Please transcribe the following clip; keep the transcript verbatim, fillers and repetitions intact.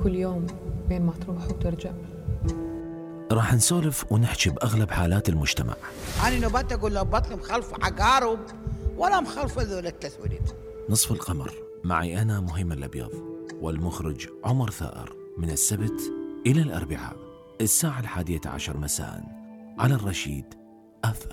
كل يوم بين ما تروح وترجع. راح نسولف ونحكي بأغلب حالات المجتمع. أنا نوبات أقول له بطني مخلف عقارب ولا مخلف ذول الثلاث ولد. نصف القمر معي أنا مهيمن الأبيض والمخرج عمر ثائر، من السبت إلى الأربعاء الساعة الحادية عشر مساء على الرشيد أف